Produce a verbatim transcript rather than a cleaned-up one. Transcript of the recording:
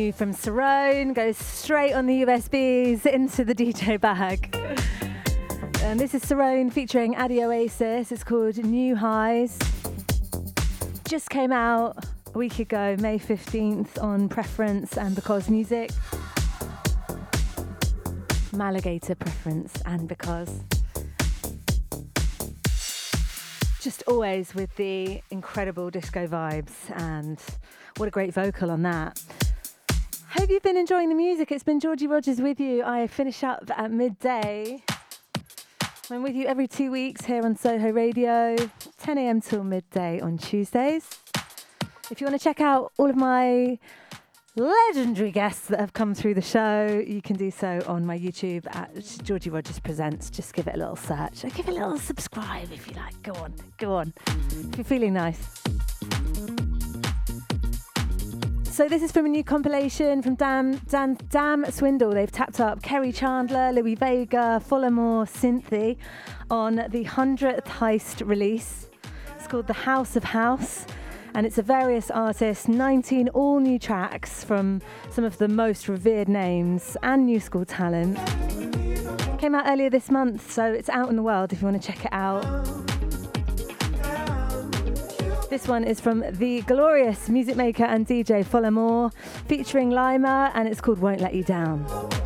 new from Cerrone, goes straight on the U S Bs into the D J bag. And this is Cerrone featuring Adi Oasis. It's called New Highs. Just came out a week ago, May fifteenth, on Preference and Because Music. Maligator Preference and Because. Just always with the incredible disco vibes, and what a great vocal on that. Hope you've been enjoying the music. It's been Georgie Rogers with you. I finish up at midday. I'm with you every two weeks here on Soho Radio, ten a.m. till midday on Tuesdays. If you want to check out all of my legendary guests that have come through the show, you can do so on my YouTube at Georgie Rogers Presents. Just give it a little search. Or give it a little subscribe if you like. Go on, go on. If you're feeling nice. So this is from a new compilation from Dan, Dan, Damn Swindle. They've tapped up Kerry Chandler, Louis Vega, Follamore, Cynthia on the hundredth Heist release. It's called The House of House, and it's a various artists, nineteen all new tracks from some of the most revered names and new school talent. Came out earlier this month, so it's out in the world if you want to check it out. This one is from the glorious music maker and D J Follamore, featuring Lima, and it's called Won't Let You Down.